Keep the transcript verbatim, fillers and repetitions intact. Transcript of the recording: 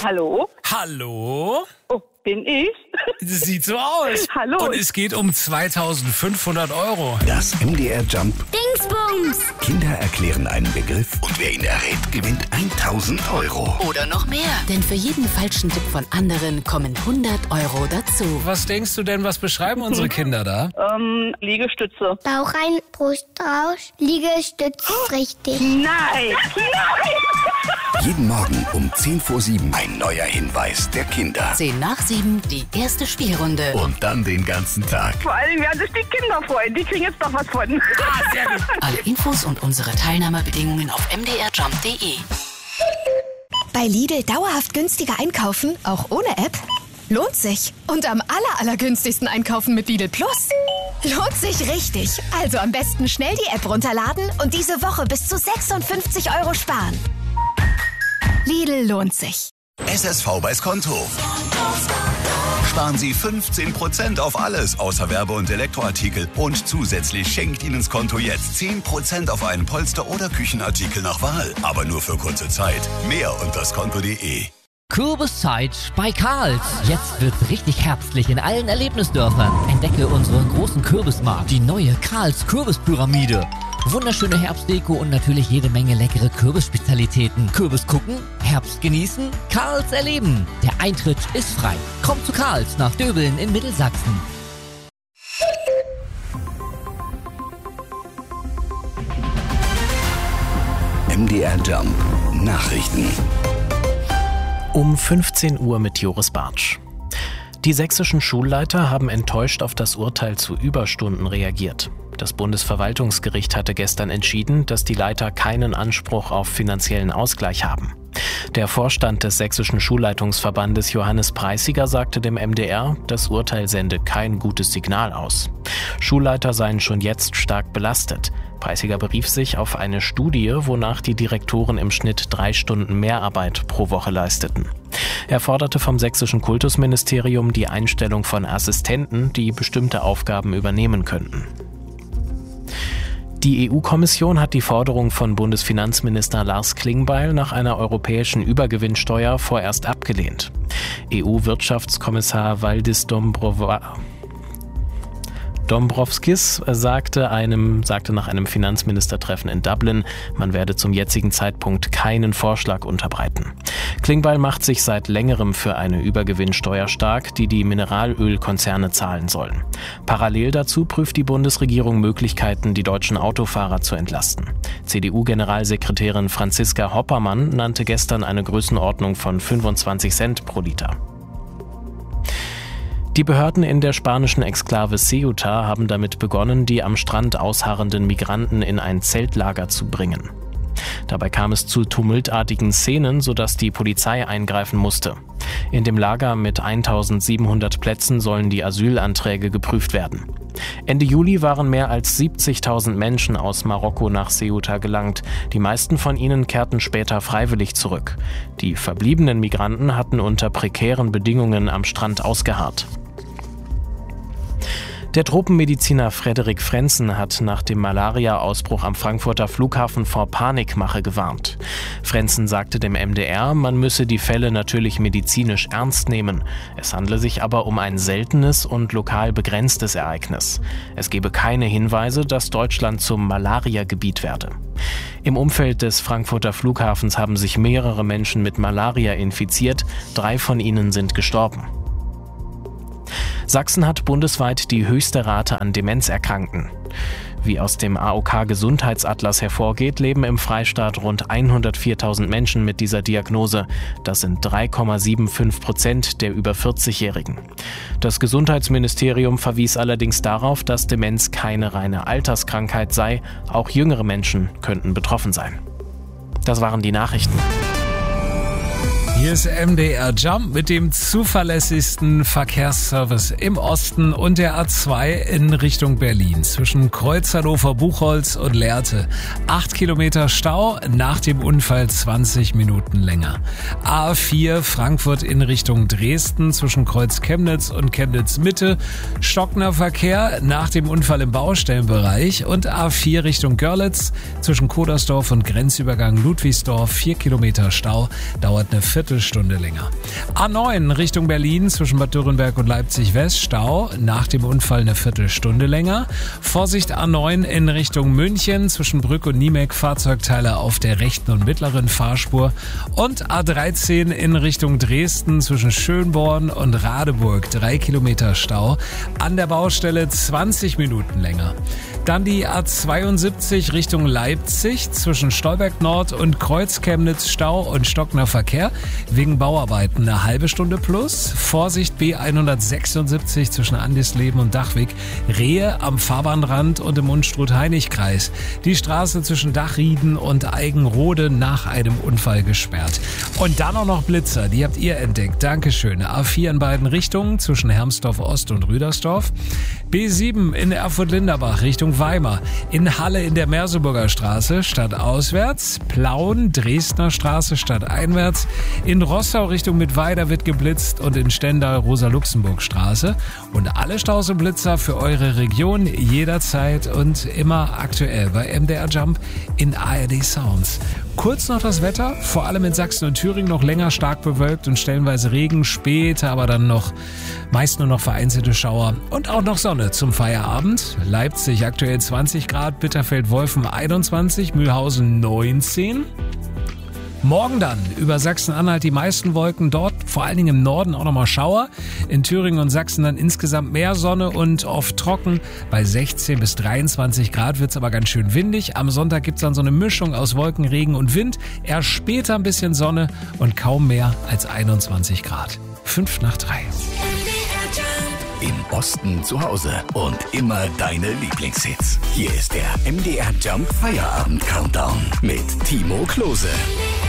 Hallo? Hallo? Oh, bin ich? Das sieht so aus. Hallo. Und es geht um zweitausendfünfhundert Euro. Das M D R Jump. Dingsbums! Kinder erklären einen Begriff und wer ihn errät, gewinnt tausend Euro. Oder noch mehr. Denn für jeden falschen Tipp von anderen kommen hundert Euro dazu. Was denkst du denn, was beschreiben unsere Kinder da? Ähm, Liegestütze. Bauch rein, Brust raus, Liegestütz richtig. Nein! Nein! Jeden Morgen um zehn vor sieben ein neuer Hinweis der Kinder. zehn nach sieben, die erste Spielrunde. Und dann den ganzen Tag. Vor allem werden sich die Kinder freuen. Die kriegen jetzt doch was von. Ah, sehr gut. Alle Infos und unsere Teilnahmebedingungen auf m d r jump punkt d e. Bei Lidl dauerhaft günstiger einkaufen, auch ohne App? Lohnt sich. Und am aller, allergünstigsten einkaufen mit Lidl Plus? Lohnt sich richtig. Also am besten schnell die App runterladen und diese Woche bis zu sechsundfünfzig Euro sparen. Lidl lohnt sich. S S V bei Skonto. Sparen Sie fünfzehn Prozent auf alles außer Werbe- und Elektroartikel. Und zusätzlich schenkt Ihnen Skonto jetzt zehn Prozent auf einen Polster- oder Küchenartikel nach Wahl. Aber nur für kurze Zeit. Mehr unter skonto punkt d e. Kürbiszeit bei Karls. Jetzt wird's richtig herbstlich in allen Erlebnisdörfern. Entdecke unseren großen Kürbismarkt, die neue Karls Kürbispyramide. Wunderschöne Herbstdeko und natürlich jede Menge leckere Kürbisspezialitäten. Kürbis gucken, Herbst genießen, Karls erleben. Der Eintritt ist frei. Kommt zu Karls nach Döbeln in Mittelsachsen. M D R Jump. Nachrichten. Um fünfzehn Uhr mit Joris Bartsch. Die sächsischen Schulleiter haben enttäuscht auf das Urteil zu Überstunden reagiert. Das Bundesverwaltungsgericht hatte gestern entschieden, dass die Leiter keinen Anspruch auf finanziellen Ausgleich haben. Der Vorstand des Sächsischen Schulleitungsverbandes Johannes Preissiger sagte dem M D R, das Urteil sende kein gutes Signal aus. Schulleiter seien schon jetzt stark belastet. Preissiger berief sich auf eine Studie, wonach die Direktoren im Schnitt drei Stunden Mehrarbeit pro Woche leisteten. Er forderte vom Sächsischen Kultusministerium die Einstellung von Assistenten, die bestimmte Aufgaben übernehmen könnten. Die E U-Kommission hat die Forderung von Bundesfinanzminister Lars Klingbeil nach einer europäischen Übergewinnsteuer vorerst abgelehnt. E U-Wirtschaftskommissar Valdis Dombrovskis Dombrovskis sagte, einem, sagte nach einem Finanzministertreffen in Dublin, man werde zum jetzigen Zeitpunkt keinen Vorschlag unterbreiten. Klingbeil macht sich seit längerem für eine Übergewinnsteuer stark, die die Mineralölkonzerne zahlen sollen. Parallel dazu prüft die Bundesregierung Möglichkeiten, die deutschen Autofahrer zu entlasten. C D U-Generalsekretärin Franziska Hoppermann nannte gestern eine Größenordnung von fünfundzwanzig Cent pro Liter. Die Behörden in der spanischen Exklave Ceuta haben damit begonnen, die am Strand ausharrenden Migranten in ein Zeltlager zu bringen. Dabei kam es zu tumultartigen Szenen, sodass die Polizei eingreifen musste. In dem Lager mit eintausendsiebenhundert Plätzen sollen die Asylanträge geprüft werden. Ende Juli waren mehr als siebzigtausend Menschen aus Marokko nach Ceuta gelangt. Die meisten von ihnen kehrten später freiwillig zurück. Die verbliebenen Migranten hatten unter prekären Bedingungen am Strand ausgeharrt. Der Tropenmediziner Frederik Frenzen hat nach dem Malaria-Ausbruch am Frankfurter Flughafen vor Panikmache gewarnt. Frenzen sagte dem M D R, man müsse die Fälle natürlich medizinisch ernst nehmen. Es handle sich aber um ein seltenes und lokal begrenztes Ereignis. Es gebe keine Hinweise, dass Deutschland zum Malaria-Gebiet werde. Im Umfeld des Frankfurter Flughafens haben sich mehrere Menschen mit Malaria infiziert, drei von ihnen sind gestorben. Sachsen hat bundesweit die höchste Rate an Demenzerkrankten. Wie aus dem A O K-Gesundheitsatlas hervorgeht, leben im Freistaat rund hundertviertausend Menschen mit dieser Diagnose. Das sind drei Komma fünfundsiebzig Prozent der über vierzig-Jährigen. Das Gesundheitsministerium verwies allerdings darauf, dass Demenz keine reine Alterskrankheit sei. Auch jüngere Menschen könnten betroffen sein. Das waren die Nachrichten. Hier ist M D R Jump mit dem zuverlässigsten Verkehrsservice im Osten und der A zwei in Richtung Berlin zwischen Kreuz Hannover-Buchholz und Lehrte. Acht Kilometer Stau, nach dem Unfall zwanzig Minuten länger. A vier Frankfurt in Richtung Dresden zwischen Kreuz Chemnitz und Chemnitz Mitte. Stockender Verkehr nach dem Unfall im Baustellenbereich und A vier Richtung Görlitz zwischen Kodersdorf und Grenzübergang Ludwigsdorf. Vier Kilometer Stau, dauert eine Viertel Viertelstunde länger. A neun Richtung Berlin zwischen Bad Dürrenberg und Leipzig West, Stau, nach dem Unfall eine Viertelstunde länger. Vorsicht A neun in Richtung München zwischen Brück und Niemek, Fahrzeugteile auf der rechten und mittleren Fahrspur. Und A dreizehn in Richtung Dresden zwischen Schönborn und Radeburg, drei Kilometer Stau. An der Baustelle zwanzig Minuten länger. Dann die A zweiundsiebzig Richtung Leipzig zwischen Stolberg Nord und Kreuz-Chemnitz, Stau und stockender Verkehr. Wegen Bauarbeiten eine halbe Stunde plus. Vorsicht B hundertsechsundsiebzig zwischen Andisleben und Dachwig. Rehe am Fahrbahnrand und im Unstrut-Heinig-Kreis. Die Straße zwischen Dachrieden und Eigenrode nach einem Unfall gesperrt. Und dann auch noch Blitzer, die habt ihr entdeckt. Dankeschön. A vier in beiden Richtungen zwischen Hermsdorf Ost und Rüdersdorf. B sieben in Erfurt-Linderbach Richtung Weimar. In Halle in der Merseburger Straße stadtauswärts. Plauen, Dresdner Straße stadteinwärts. In Rossau Richtung Mittweida wird geblitzt und in Stendal Rosa-Luxemburg-Straße. Und alle Staus und Blitzer für eure Region jederzeit und immer aktuell bei M D R Jump in A R D Sounds. Kurz noch das Wetter, vor allem in Sachsen und Thüringen noch länger stark bewölkt und stellenweise Regen, später aber dann noch meist nur noch vereinzelte Schauer und auch noch Sonne zum Feierabend. Leipzig aktuell zwanzig Grad, Bitterfeld-Wolfen einundzwanzig, Mühlhausen neunzehn. Morgen dann über Sachsen-Anhalt die meisten Wolken, dort vor allen Dingen im Norden auch nochmal Schauer. In Thüringen und Sachsen dann insgesamt mehr Sonne und oft trocken. Bei sechzehn bis dreiundzwanzig Grad wird's aber ganz schön windig. Am Sonntag gibt's dann so eine Mischung aus Wolken, Regen und Wind. Erst später ein bisschen Sonne und kaum mehr als einundzwanzig Grad. Fünf nach drei. Im Osten zu Hause und immer deine Lieblingshits. Hier ist der M D R Jump Feierabend Countdown mit Timo Klose.